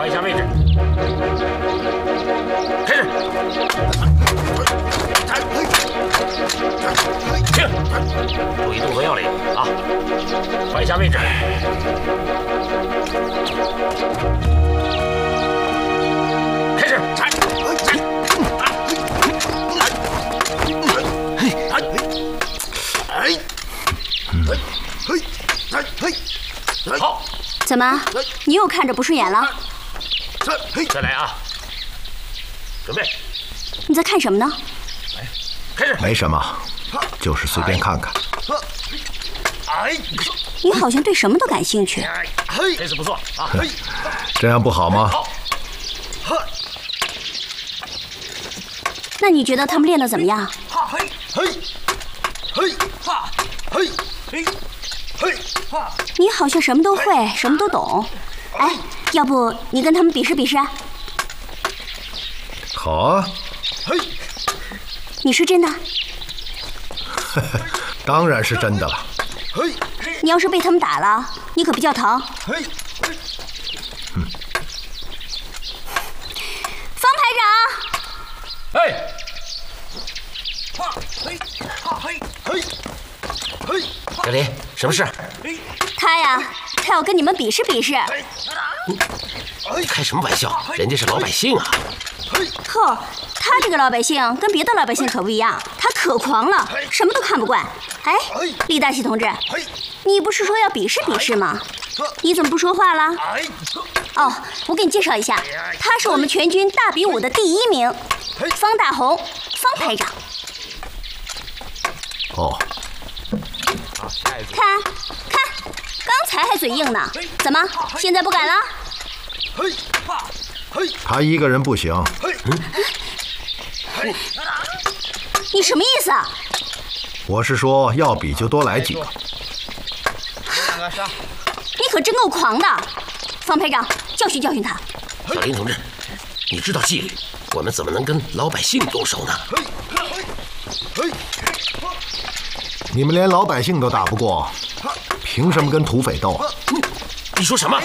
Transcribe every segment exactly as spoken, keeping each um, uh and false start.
摆一下位置，开始。停，注意动作要领啊！摆一下位置。开始。好， 怎么？你又看着不顺眼了？ 再来啊！准备。 你在看什么呢？ 开始。 没什么，就是随便看看。 你好像对什么都感兴趣。 这次不错啊！ 这样不好吗？ 好。 那你觉得他们练得怎么样？ 嘿，嘿，嘿，哈，嘿，嘿，嘿，哈。 你好像什么都会，什么都懂。哎，要不你跟他们比试比试？ 好啊。 嘿， 你说真的？ 当然是真的了。 嘿， 你要是被他们打了，你可不叫疼。 嘿， 嗯。 方排长。 哎。哈，嘿，哈，嘿，嘿，嘿。小林，什么事？ 他呀，他要跟你们比试比试。 你开什么玩笑？人家是老百姓啊！ 呵，他这个老百姓跟别的老百姓可不一样，他可狂了，什么都看不惯。哎，李大喜同志，你不是说要比试比试吗？你怎么不说话了？哦，我给你介绍一下，他是我们全军大比武的第一名，方大红，方排长。 哦。 看，看，刚才还嘴硬呢，怎么现在不敢了？ 他一个人不行。 嗯、你什么意思啊？ 我是说，要比就多来几个。 你可真够狂的，方排长，教训教训他。 小林同志，你知道纪律，我们怎么能跟老百姓动手呢？ 你们连老百姓都打不过，凭什么跟土匪斗啊？ 你说什么？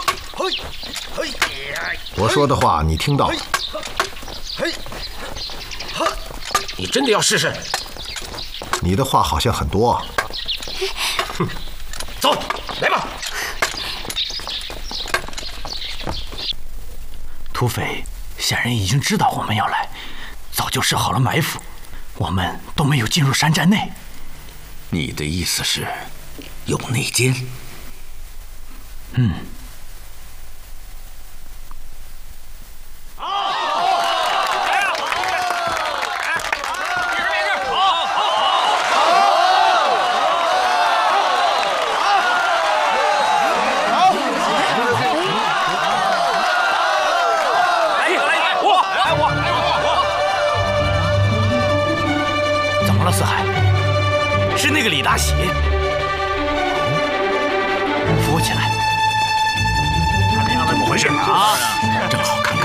我说的话你听到了？ 你真的要试试？ 你的话好像很多啊。 哼，走，来吧。 土匪显然已经知道我们要来，早就设好了埋伏，我们都没有进入山寨内。 你的意思是有内奸？ 嗯。是那个李大喜，扶我起来。 怎么回事啊？正好看看。